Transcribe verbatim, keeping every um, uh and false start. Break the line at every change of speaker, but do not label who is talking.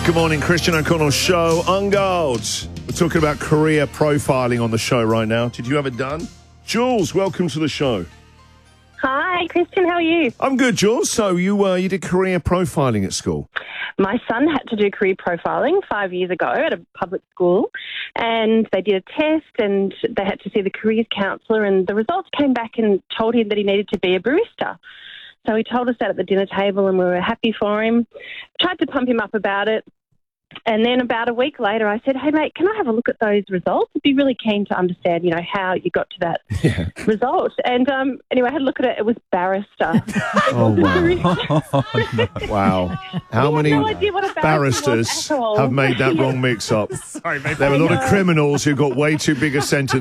Good morning, Christian O'Connell Show. Ungold. We're talking about career profiling on the show right now. Did you have it done? Jules, welcome to the show.
Hi, Christian. How are you?
I'm good, Jules. So you uh, you did career profiling at school?
My son had to do career profiling five years ago at a public school, and they did a test and they had to see the careers counsellor, and the results came back and told him that he needed to be a barista. So he told us that at the dinner table, and we were happy for him. Tried to pump him up about it. And then about a week later, I said, hey, mate, can I have a look at those results? I'd be really keen to understand, you know, how you got to that yeah. result. And um, anyway, I had a look at it. It was barrister.
Oh, wow. Wow. How many
no
barristers have made that wrong mix-up?
Sorry,
there were a lot of criminals who got way too big a sentence.